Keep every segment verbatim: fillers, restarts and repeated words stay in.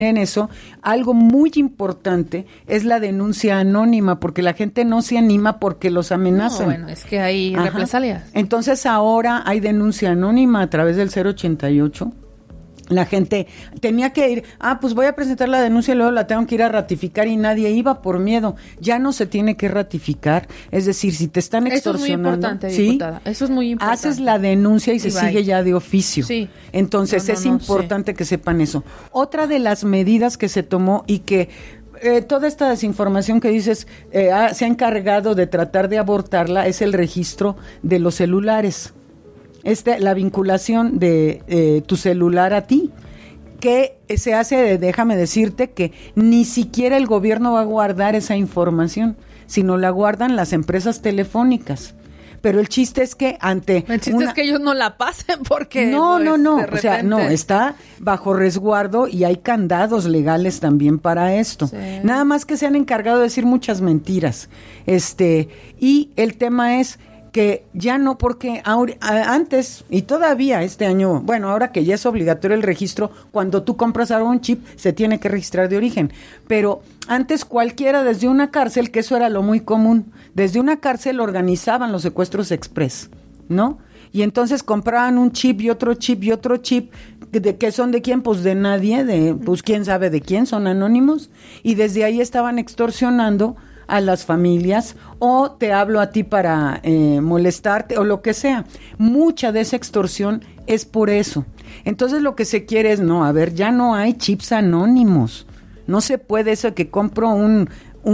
en eso, algo muy importante es la denuncia anónima, porque la gente no se anima porque los amenazan. No, bueno, es que hay Ajá. represalias. Entonces ahora hay denuncia anónima a través del cero ochenta y ocho. La gente tenía que ir, ah, pues voy a presentar la denuncia y luego la tengo que ir a ratificar y nadie iba por miedo. Ya no se tiene que ratificar. Es decir, si te están extorsionando. Eso es muy importante, ¿sí? diputada. Eso es muy importante. Haces la denuncia y, y se bye. sigue ya de oficio. Sí. Entonces no, no, es no, importante sí. que sepan eso. Otra de las medidas que se tomó y que eh, toda esta desinformación que dices eh, ha, se ha encargado de tratar de abortarla es el registro de los celulares. Este, la vinculación de eh, tu celular a ti, que se hace, de, déjame decirte, que ni siquiera el gobierno va a guardar esa información, sino la guardan las empresas telefónicas. Pero el chiste es que ante... El chiste una... es que ellos no la pasen porque... No, pues, no, no, repente... o sea, no, está bajo resguardo y hay candados legales también para esto. Sí. Nada más que se han encargado de decir muchas mentiras. Este, y el tema es... que ya no, porque ahora, antes y todavía este año, bueno, ahora que ya es obligatorio el registro, cuando tú compras ahora un chip, se tiene que registrar de origen, pero antes cualquiera desde una cárcel, que eso era lo muy común, desde una cárcel organizaban los secuestros express, ¿no? Y entonces compraban un chip y otro chip y otro chip, ¿de qué son de quién? Pues de nadie, de pues quién sabe de quién, son anónimos, y desde ahí estaban extorsionando a las familias, o te hablo a ti para eh, molestarte, o lo que sea. Mucha de esa extorsión es por eso. Entonces lo que se quiere es, no, a ver, ya no hay chips anónimos. No se puede eso que compro un,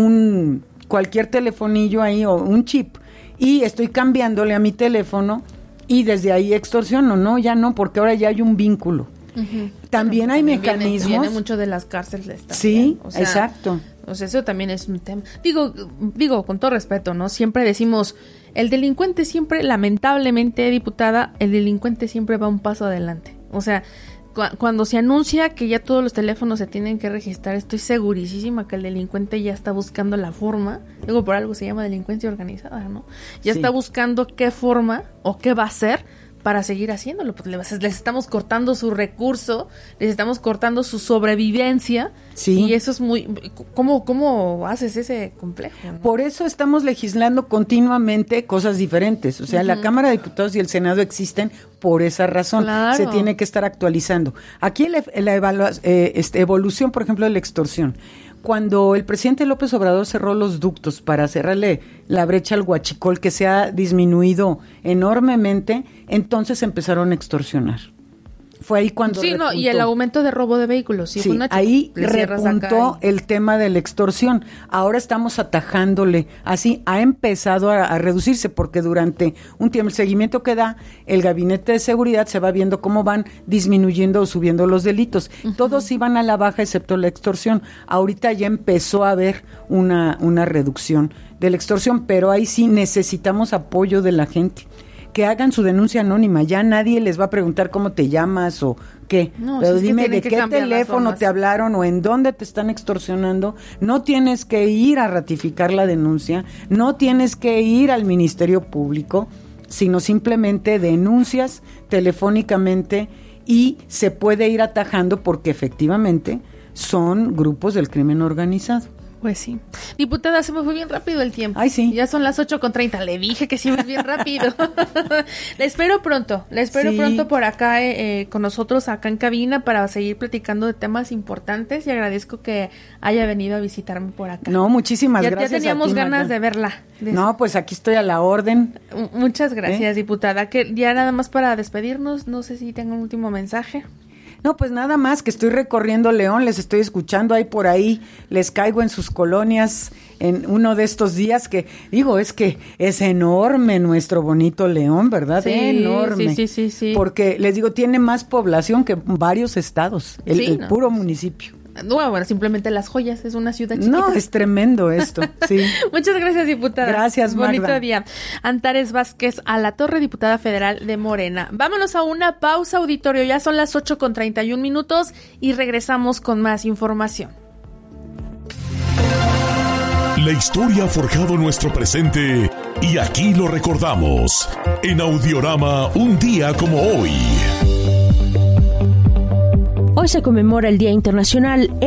un cualquier telefonillo ahí, o un chip, y estoy cambiándole a mi teléfono, y desde ahí extorsiono. No, ya no, porque ahora ya hay un vínculo. Uh-huh. También bueno, hay también mecanismos. Viene, viene mucho de las cárceles también. Sí, o sea, exacto. O sea, eso también es un tema. Digo, digo, con todo respeto, ¿no? Siempre decimos, el delincuente siempre, lamentablemente, diputada, el delincuente siempre va un paso adelante. O sea, cu- cuando se anuncia que ya todos los teléfonos se tienen que registrar, estoy segurísima que el delincuente ya está buscando la forma, digo, por algo se llama delincuencia organizada, ¿no? Ya sí. está buscando qué forma o qué va a hacer para seguir haciéndolo, pues les, les estamos cortando su recurso, les estamos cortando su sobrevivencia, sí. y eso es muy... ¿Cómo, cómo haces ese complejo, ¿no? Por eso estamos legislando continuamente cosas diferentes, o sea, uh-huh. la Cámara de Diputados y el Senado existen por esa razón, claro. se tiene que estar actualizando. Aquí la, la evalua, eh, este, evolución, por ejemplo, de la extorsión. Cuando el presidente López Obrador cerró los ductos para cerrarle la brecha al huachicol, que se ha disminuido enormemente, entonces empezaron a extorsionar. Fue ahí cuando Sí, repuntó. no, y el aumento de robo de vehículos. Sí, sí fue una ahí repuntó el tema de la extorsión. Ahora estamos atajándole. Así ha empezado a, a reducirse, porque durante un tiempo el seguimiento que da el Gabinete de Seguridad se va viendo cómo van disminuyendo o subiendo los delitos. Uh-huh. Todos iban a la baja excepto la extorsión. Ahorita ya empezó a haber una, una reducción de la extorsión, pero ahí sí necesitamos apoyo de la gente. Que hagan su denuncia anónima, ya nadie les va a preguntar cómo te llamas o qué, no, pero si dime es que de qué teléfono te hablaron o en dónde te están extorsionando. No tienes que ir a ratificar la denuncia, no tienes que ir al Ministerio Público, sino simplemente denuncias telefónicamente y se puede ir atajando, porque efectivamente son grupos del crimen organizado. Pues sí. Diputada, se me fue bien rápido el tiempo. Ay, sí. Ya son las ocho con treinta. Le dije que sí iba bien rápido. La espero pronto. La espero sí. pronto por acá eh, con nosotros, acá en cabina, para seguir platicando de temas importantes, y agradezco que haya venido a visitarme por acá. No, muchísimas ya, gracias. Ya teníamos a ti, ganas Magda. de verla. De no, pues aquí estoy a la orden. Muchas gracias, ¿Eh? diputada. Que ya nada más para despedirnos, no sé si tengo un último mensaje. No, pues nada más, que estoy recorriendo León, les estoy escuchando ahí por ahí, les caigo en sus colonias en uno de estos días, que digo, es que es enorme nuestro bonito León, ¿verdad? Sí, enorme. Sí, sí, sí, sí. Porque les digo, tiene más población que varios estados, el, sí, el no. puro municipio. No, bueno, simplemente Las Joyas es una ciudad chiquita. No, es tremendo esto, sí. Muchas gracias, diputada. Gracias, Magda. Bonito día. Antares Vázquez Alatorre, diputada federal de Morena. Vámonos a una pausa, auditorio. Ya son las ocho con treinta y un minutos y regresamos con más información. La historia ha forjado nuestro presente y aquí lo recordamos en Audiorama, un día como hoy. Hoy Hoy se conmemora el Día Internacional